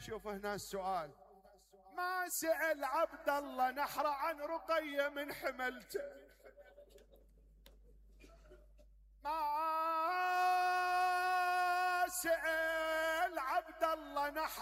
شوف هنا السؤال، ما سأل عبد الله نحر عن رقية من حملته، ما سأل عبد الله نحر